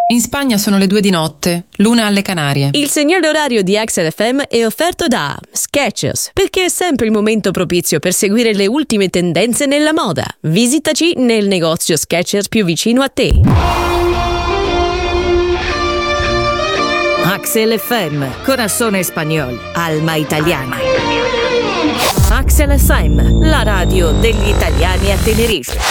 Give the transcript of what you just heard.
In Spagna sono le 2 di notte, l'una alle Canarie. Il segnale orario di Axel FM è offerto da Skechers, perché è sempre il momento propizio per seguire le ultime tendenze nella moda. Visitaci nel negozio Skechers più vicino a te. Axel FM, Corazón Español, Alma Italiana. Axel FM, la radio degli italiani a Tenerife.